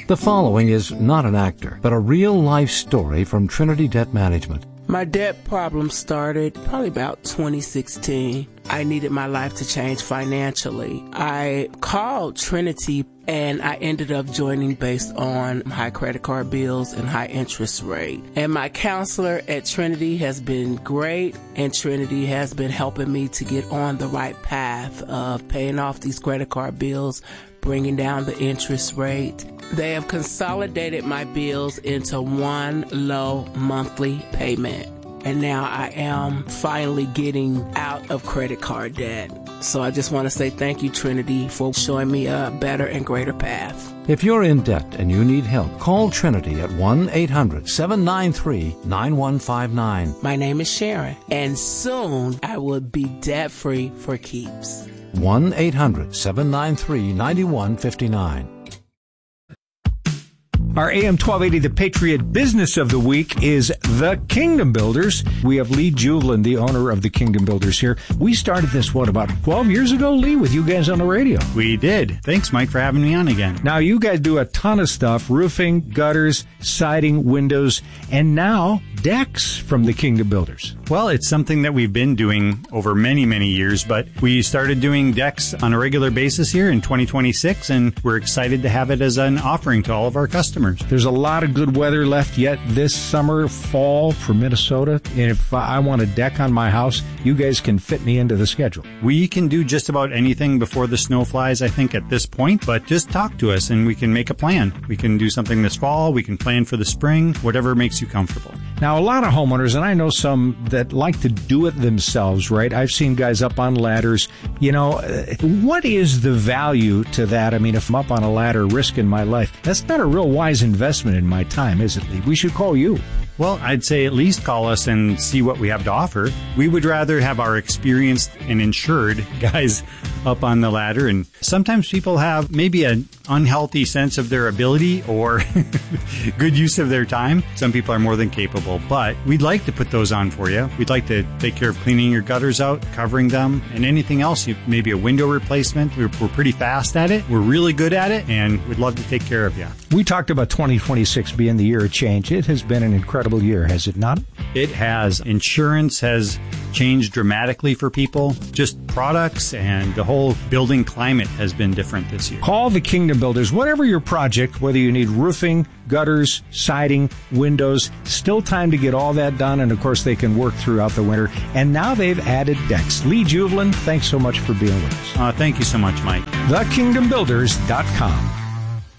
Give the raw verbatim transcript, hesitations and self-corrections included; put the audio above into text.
The following is not an actor, but a real-life story from Trinity Debt Management. My debt problem started probably about twenty sixteen. I needed my life to change financially. I called Trinity and I ended up joining based on high credit card bills and high interest rate. And my counselor at Trinity has been great, and Trinity has been helping me to get on the right path of paying off these credit card bills, bringing down the interest rate. They have consolidated my bills into one low monthly payment. And now I am finally getting out of credit card debt. So I just want to say thank you, Trinity, for showing me a better and greater path. If you're in debt and you need help, call Trinity at one eight hundred seven nine three nine one five nine. My name is Sharon, and soon I will be debt-free for keeps. one eight hundred seven nine three nine one five nine. Our A M twelve eighty, The Patriot Business of the Week is The Kingdom Builders. We have Lee Juvelin, the owner of The Kingdom Builders, here. We started this, what, about twelve years ago, Lee, with you guys on the radio? We did. Thanks, Mike, for having me on again. Now, you guys do a ton of stuff, roofing, gutters, siding, windows, and now decks from The Kingdom Builders. Well, it's something that we've been doing over many, many years, but we started doing decks on a regular basis here in twenty twenty-six, and we're excited to have it as an offering to all of our customers. There's a lot of good weather left yet this summer, fall for Minnesota. And if I want a deck on my house, you guys can fit me into the schedule. We can do just about anything before the snow flies, I think, at this point, but just talk to us and we can make a plan. We can do something this fall. We can plan for the spring, whatever makes you comfortable. Now, a lot of homeowners, and I know some that like to do it themselves, right? I've seen guys up on ladders. You know, what is the value to that? I mean, if I'm up on a ladder risking my life, that's not a real wise investment in my time, is it, Lee? We should call you. Well, I'd say at least call us and see what we have to offer. We would rather have our experienced and insured guys up on the ladder. And sometimes people have maybe an unhealthy sense of their ability or good use of their time. Some people are more than capable, but we'd like to put those on for you. We'd like to take care of cleaning your gutters out, covering them, and anything else. Maybe a window replacement. We're, we're pretty fast at it. We're really good at it, and we'd love to take care of you. We talked about twenty twenty-six being the year of change. It has been an incredible year, has it not? It has. Insurance has changed dramatically for people. Just products and the whole building climate has been different this year. Call the Kingdom Builders. Whatever your project, whether you need roofing, gutters, siding, windows, still time to get all that done. And, of course, they can work throughout the winter. And now they've added decks. Lee Juvelin, thanks so much for being with us. Uh, thank you so much, Mike. the kingdom builders dot com.